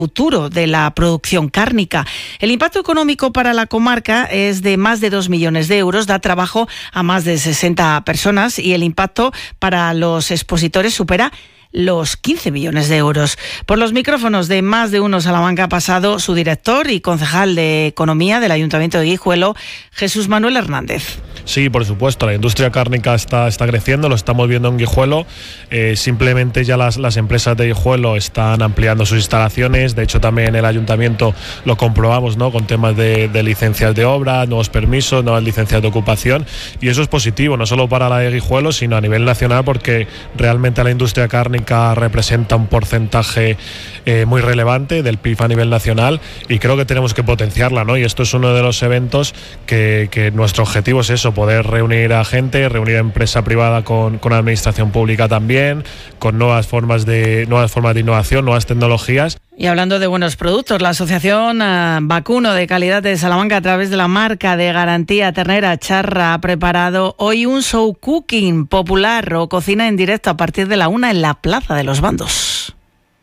futuro de la producción cárnica. El impacto económico para la comarca es de más de 2 millones de euros, da trabajo a más de 60 personas y el impacto para los expositores supera los 15 millones de euros. Por los micrófonos de Más de Uno Salamanca ha pasado su director y concejal de Economía del Ayuntamiento de Guijuelo, Jesús Manuel Hernández. Sí, por supuesto, la industria cárnica está creciendo, lo estamos viendo en Guijuelo. Simplemente ya las empresas de Guijuelo están ampliando sus instalaciones. De hecho, también en el ayuntamiento lo comprobamos, ¿no?, con temas de licencias de obra, nuevos permisos, nuevas licencias de ocupación. Y eso es positivo, no solo para la de Guijuelo, sino a nivel nacional, porque realmente la industria cárnica representa un porcentaje muy relevante del PIB a nivel nacional y creo que tenemos que potenciarla, ¿no? Y esto es uno de los eventos que nuestro objetivo es eso, poder reunir a gente, reunir a empresa privada con administración pública también, con nuevas formas de innovación, nuevas tecnologías. Y hablando de buenos productos, la Asociación Vacuno de Calidad de Salamanca, a través de la marca de garantía Ternera Charra, ha preparado hoy un show cooking popular o cocina en directo a partir de la 1 en la Plaza de los Bandos.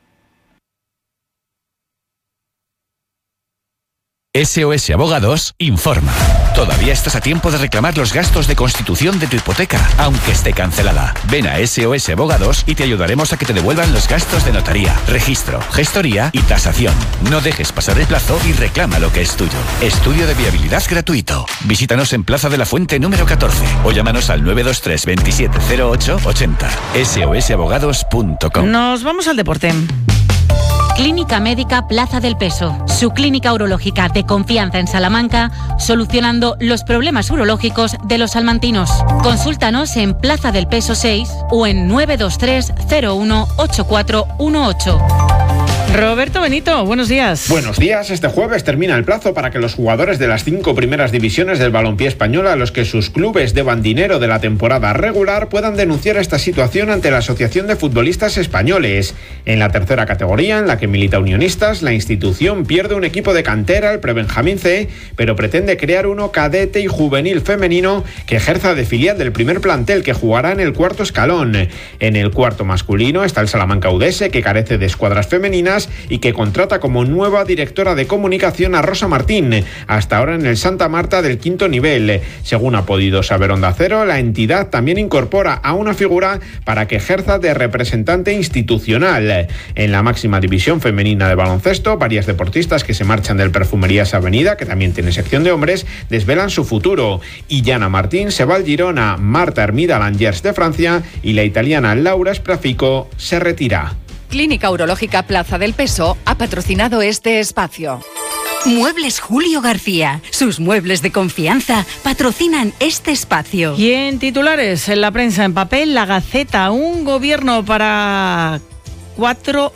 SOS Abogados informa. Todavía estás a tiempo de reclamar los gastos de constitución de tu hipoteca, aunque esté cancelada. Ven a SOS Abogados y te ayudaremos a que te devuelvan los gastos de notaría, registro, gestoría y tasación. No dejes pasar el plazo y reclama lo que es tuyo. Estudio de viabilidad gratuito. Visítanos en Plaza de la Fuente número 14 o llámanos al 923 27 08 80. sosabogados.com. Nos vamos al deporte. Clínica Médica Plaza del Peso, su clínica urológica de confianza en Salamanca, solucionando los problemas urológicos de los salmantinos. Consúltanos en Plaza del Peso 6 o en 923 01 8418. Roberto Benito, buenos días. Buenos días. Este jueves termina el plazo para que los jugadores de las 5 primeras divisiones del balompié español a los que sus clubes deban dinero de la temporada regular puedan denunciar esta situación ante la Asociación de Futbolistas Españoles. En la tercera categoría, en la que milita Unionistas, la institución pierde un equipo de cantera, el Prebenjamín C, pero pretende crear uno cadete y juvenil femenino que ejerza de filial del primer plantel, que jugará en el cuarto escalón. En el cuarto masculino está el Salamanca Udese, que carece de escuadras femeninas y que contrata como nueva directora de comunicación a Rosa Martín, hasta ahora en el Santa Marta del quinto nivel. Según ha podido saber Onda Cero, la entidad también incorpora a una figura para que ejerza de representante institucional. En la máxima división femenina de baloncesto, varias deportistas que se marchan del Perfumerías Avenida, que también tiene sección de hombres, desvelan su futuro. Illana Martín se va al Girona, Marta Hermida Langers de Francia y la italiana Laura Sprafico se retira. Clínica Urológica Plaza del Peso ha patrocinado este espacio. Muebles Julio García. Sus muebles de confianza patrocinan este espacio. Y en titulares, en la prensa en papel, La Gaceta, un gobierno para 4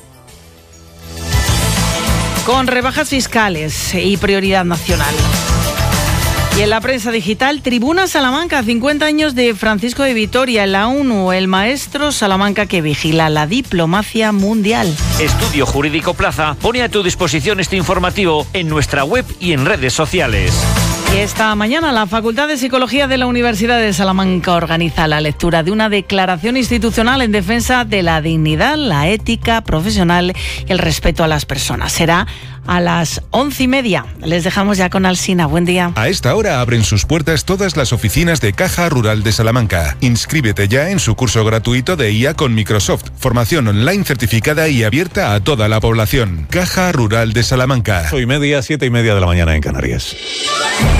con rebajas fiscales y prioridad nacional. Y en la prensa digital, Tribuna Salamanca, 50 años de Francisco de Vitoria en la ONU, el maestro Salamanca que vigila la diplomacia mundial. Estudio Jurídico Plaza pone a tu disposición este informativo en nuestra web y en redes sociales. Y esta mañana la Facultad de Psicología de la Universidad de Salamanca organiza la lectura de una declaración institucional en defensa de la dignidad, la ética profesional y el respeto a las personas. Será a las 11:30. Les dejamos ya con Alsina. Buen día. A esta hora abren sus puertas todas las oficinas de Caja Rural de Salamanca. Inscríbete ya en su curso gratuito de IA con Microsoft. Formación online certificada y abierta a toda la población. Caja Rural de Salamanca. 8:30, 7:30 de la mañana en Canarias.